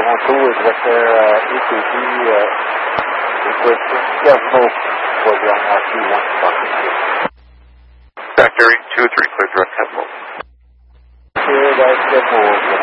Toronto, je vais faire EKG with Desmo for the RC1. Factory 2-3, clear direct Desmo. Clear direct Desmo.